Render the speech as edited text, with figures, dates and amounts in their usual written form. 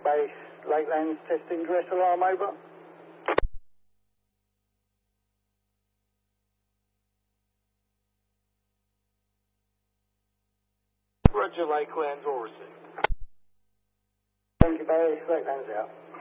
Base, Lakelands, testing dress alarm, over. Roger, Lakelands, all received. Thank you, Base, Lakelands out.